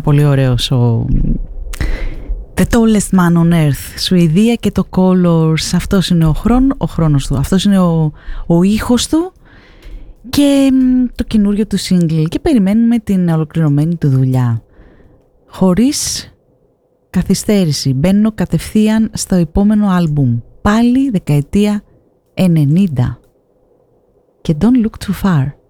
πολύ ωραίος The Tallest Man on Earth, Σουηδία και το Colors. Αυτός είναι ο χρόνος του, αυτός είναι ο ήχος του και το καινούριο του single, και περιμένουμε την ολοκληρωμένη του δουλειά. Χωρίς καθυστέρηση μπαίνω κατευθείαν στο επόμενο άλμπουμ, πάλι δεκαετία 90, και Don't Look Too Far.